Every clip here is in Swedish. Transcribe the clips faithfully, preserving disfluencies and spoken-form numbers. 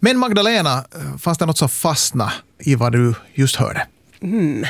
Men Magdalena, fanns det något som fastnade i vad du just hörde? Mm.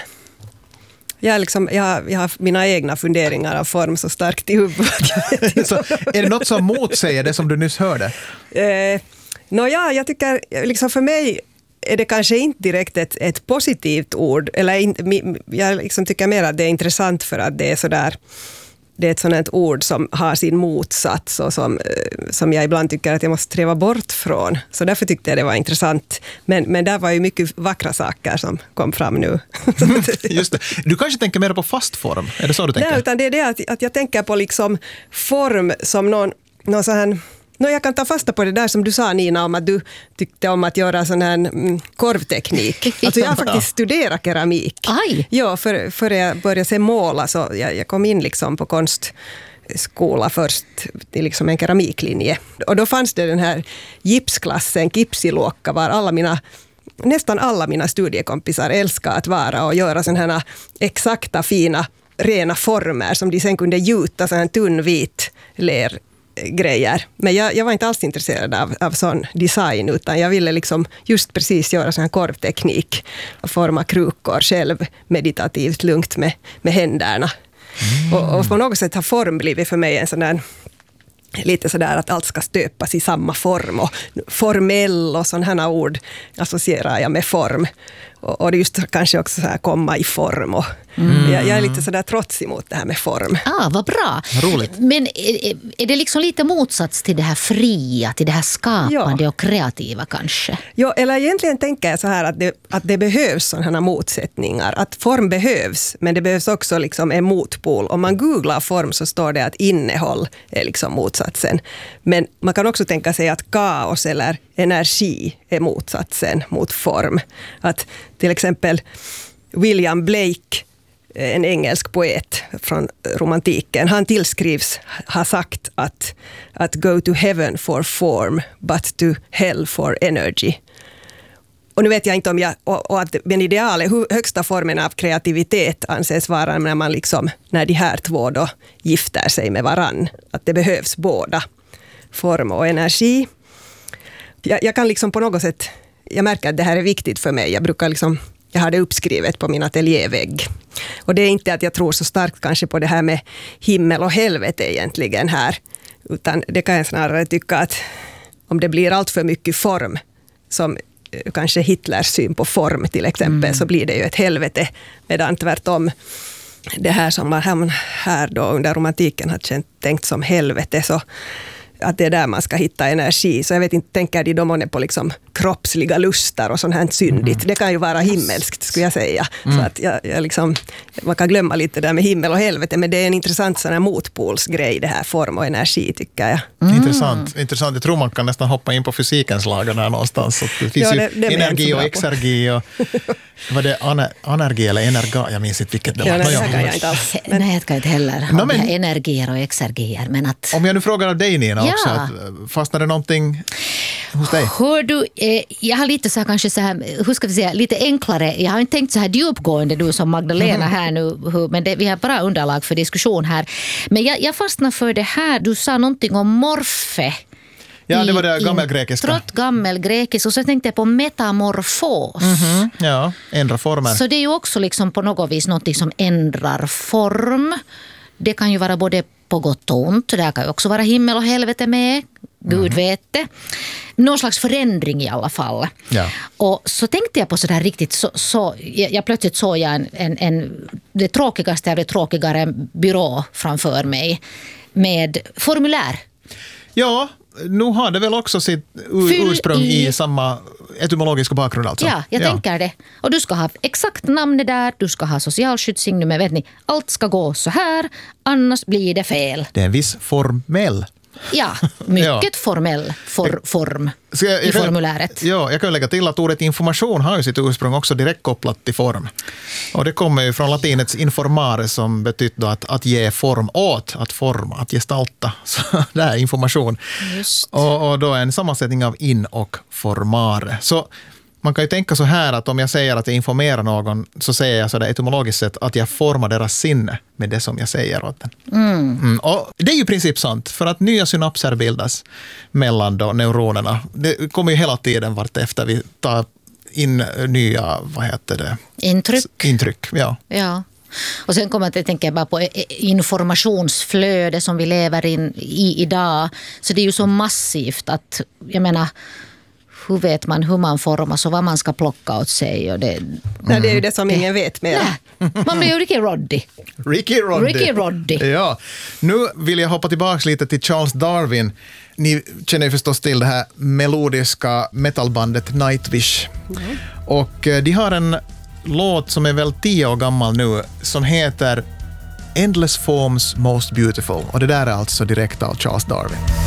Jag, liksom, jag, jag har mina egna funderingar av form så starkt i huvudet. Så, är det något som motsäger det som du nyss hörde? Eh, no, ja, jag tycker, liksom för mig är det kanske inte direkt ett, ett positivt ord. Eller in, jag liksom tycker mer att det är intressant för att det är sådär, det är ett sådant ord som har sin motsats och som, som jag ibland tycker att jag måste träva bort från. Så därför tyckte jag det var intressant. Men, men där var ju mycket vackra saker som kom fram nu. Just det. Du kanske tänker mer på fast form? Är det så du tänker? Nej, utan det är det att, att jag tänker på liksom form som någon, någon sån här... No, jag kan ta fasta på det där som du sa, Nina, om att du tyckte om att göra sån här mm, korvteknik. Alltså jag har faktiskt studerat keramik. Aj! Ja, för, för jag började se måla så jag, jag kom in liksom på konstskola först till liksom en keramiklinje. Och då fanns det den här gipsklassen, Kipsiluokka, var alla mina nästan alla mina studiekompisar älskar att vara och göra såna här exakta, fina, rena former som de sen kunde gjuta sån här tunn vit ler grejer. Men jag, jag var inte alls intresserad av, av sån design, utan jag ville liksom just precis göra sån här korvteknik och forma krukor själv meditativt, lugnt med, med händerna. Mm. Och, och på något sätt har form blivit för mig en sån där lite sådär att allt ska stöpas i samma form, och formell och sådana här ord associerar jag med form. Och, och det just kanske också så här komma i form. Och mm. jag, jag är lite sådär trotsig mot det här med form. Ah, vad bra. Roligt. Men är, är det liksom lite motsats till det här fria, till det här skapande ja. och kreativa kanske? Ja, eller egentligen tänker jag så här att det, att det behövs sådana här motsättningar. Att form behövs, men det behövs också liksom en motpol. Om man googlar form så står det att innehåll är liksom motsatsen. Men man kan också tänka sig att kaos eller energi är motsatsen mot form. Att till exempel William Blake, en engelsk poet från romantiken, han tillskrivs ha sagt att, att go to heaven for form but to hell for energy. Och nu vet jag inte om jag, och, och att men idealet, högsta formen av kreativitet anses vara när man liksom, när de här två då gifter sig med varann. Att det behövs båda, form och energi. Jag, jag kan liksom på något sätt, jag märker att det här är viktigt för mig. Jag brukar liksom, jag har det uppskrivet på min ateljévägg. Och det är inte att jag tror så starkt kanske på det här med himmel och helvete egentligen här. Utan det kan jag snarare tycka att om det blir allt för mycket form, som kanske Hitlers syn på form till exempel, mm. så blir det ju ett helvete. Medan tvärtom det här som man här då under romantiken har känt, tänkt som helvete, så att det är där man ska hitta energi. Så jag vet inte, tänker de då på liksom kroppsliga lustar och sånt här syndigt. Mm. Det kan ju vara himmelskt, skulle jag säga. Mm. Så att jag, jag liksom, man kan glömma lite där med himmel och helvete, men det är en intressant sån här motpolsgrej, det här form och energi, tycker jag. Mm. Intressant, intressant. Jag tror man kan nästan hoppa in på fysikens lagar här någonstans. Så det finns ja, det, det ju energi och exergi och var det aner, anergi eller energa? Jag minns inte vilket det var. Ja, nej, det kan jag inte alls. Men, nej, jag kan inte heller no, om men, energier och exergier. Men att, om jag nu frågar av dig, Nina, ja. också, att, fastnar det någonting hos dig? Hör du, eh, jag har lite så här, kanske så här, hur ska vi säga, lite enklare. Jag har inte tänkt så här djupgående du som Magdalena här nu, hur, men det, vi har bara underlag för diskussion här. Men jag, jag fastnar för det här, du sa någonting om morfe. Ja, det var det gammelgrekiska. Trott gammelgrekisk, och så tänkte jag på metamorfos. Mm-hmm. Ja, ändra former. Så det är ju också liksom på något vis något som ändrar form. Det kan ju vara både på gott och ont. Det kan ju också vara himmel och helvete med. Gud mm. vet det. Någon slags förändring i alla fall. Ja. Och så tänkte jag på sådär riktigt, så, så jag, jag plötsligt såg jag en, en, en, det tråkigaste av det tråkigare, en byrå framför mig med formulär. Ja, nu har det väl också sitt ur, ursprung i, i samma etymologiska bakgrund alltså. Ja, jag ja. tänker det. Och du ska ha exakt namnet där, du ska ha socialskyddssignum, vet ni, allt ska gå så här, annars blir det fel. Det är en viss formell. Ja, mycket ja. formell for, form jag, jag, i formuläret. Ja, jag kan lägga till att ordet information har ju sitt ursprung också direkt kopplat till form. Och det kommer ju från latinets informare, som betyder att, att ge form åt, att forma, att gestalta. Så det är information. Just. Och, och då är en sammansättning av in och formare. Så Man kan ju tänka så här att om jag säger att jag informerar någon så säger jag så där etymologiskt sett att jag formar deras sinne med det som jag säger åt den. Mm. Mm. Och det är ju i princip sant, för att nya synapser bildas mellan då neuronerna. Det kommer ju hela tiden vart efter vi tar in nya, vad heter det? Intryck. Intryck, ja. Ja. Och sen kommer jag att tänka bara på informationsflöde som vi lever in i idag. Så det är ju så massivt att, jag menar, hur vet man hur man formas och vad man ska plocka åt sig? Och det, mm. Nej, det är ju det som ingen vet mer. Man blir ju Ricky Roddy. Ricky Roddy. Ricky Roddy. Ja. Nu vill jag hoppa tillbaka lite till Charles Darwin. Ni känner ju förstås till det här melodiska metalbandet Nightwish. Mm. Och de har en låt som är väl tio år gammal nu som heter Endless Forms Most Beautiful. Och det där är alltså direkt av Charles Darwin.